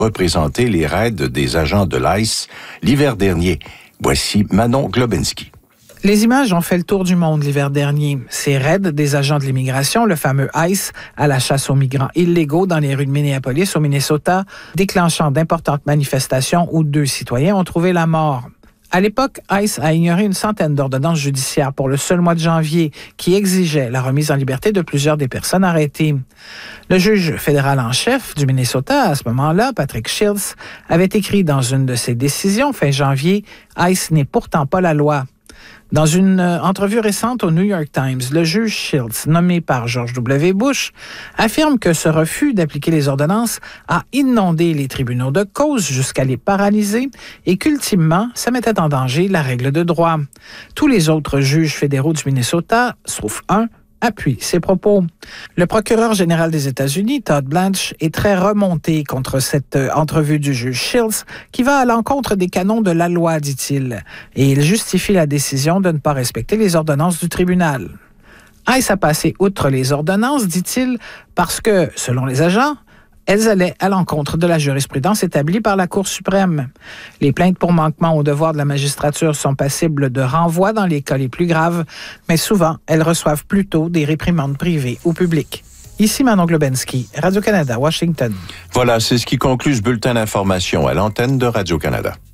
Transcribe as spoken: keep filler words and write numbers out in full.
représenté les raids des agents de l'I C E l'hiver dernier. Voici Manon Globinski. Les images ont fait le tour du monde l'hiver dernier. Ces raids des agents de l'immigration, le fameux I C E, à la chasse aux migrants illégaux dans les rues de Minneapolis, au Minnesota, déclenchant d'importantes manifestations où deux citoyens ont trouvé la mort. À l'époque, I C E a ignoré une centaine d'ordonnances judiciaires pour le seul mois de janvier qui exigeaient la remise en liberté de plusieurs des personnes arrêtées. Le juge fédéral en chef du Minnesota, à ce moment-là, Patrick Shields, avait écrit dans une de ses décisions fin janvier « I C E n'est pourtant pas la loi ». Dans une euh, entrevue récente au New York Times, le juge Shields, nommé par George W. Bush, affirme que ce refus d'appliquer les ordonnances a inondé les tribunaux de cause jusqu'à les paralyser et qu'ultimement, ça mettait en danger la règle de droit. Tous les autres juges fédéraux du Minnesota, sauf un, appuie ses propos. Le procureur général des États-Unis, Todd Blanche, est très remonté contre cette euh, entrevue du juge Shields qui va à l'encontre des canons de la loi, dit-il, et il justifie la décision de ne pas respecter les ordonnances du tribunal. I C E a passé outre les ordonnances, dit-il, parce que, selon les agents, elles allaient à l'encontre de la jurisprudence établie par la Cour suprême. Les plaintes pour manquement aux devoirs de la magistrature sont passibles de renvoi dans les cas les plus graves, mais souvent, elles reçoivent plutôt des réprimandes privées ou publiques. Ici Manon Globinski, Radio-Canada, Washington. Voilà, c'est ce qui conclut ce bulletin d'information à l'antenne de Radio-Canada.